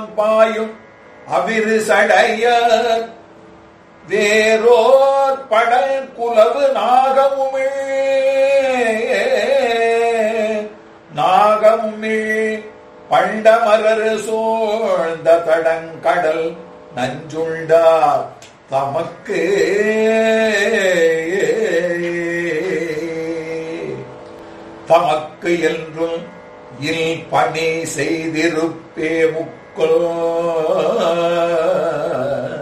போல் பாயும் அவிரு சடைய வேரோர் படல் குலவு நாகமுமிழ் பண்டமரரு சோழ்ந்த தடங்கடல் நஞ்சுண்டார் தமக்கு தமக்கு என்றும் இல் பணி செய்திருப்பே முக்கோ